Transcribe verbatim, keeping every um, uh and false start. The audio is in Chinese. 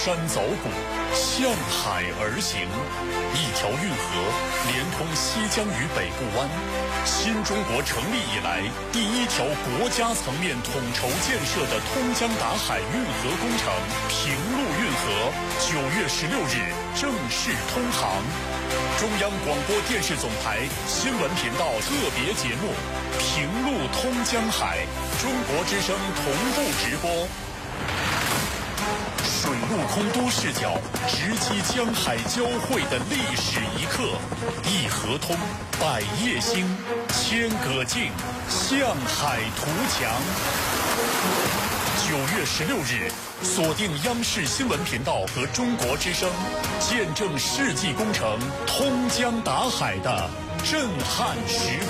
山凿谷，向海而行。一条运河连通西江与北部湾，新中国成立以来第一条国家层面统筹建设的通江达海运河工程平陆运河九月十六日正式通航。中央广播电视总台新闻频道特别节目《平陆通江海》，中国之声同步直播。水陆空多视角，直击江海交汇的历史一刻。一河通，百业兴，千舸竞，向海图强。九月十六日，锁定央视新闻频道和中国之声，见证世纪工程通江达海的震撼时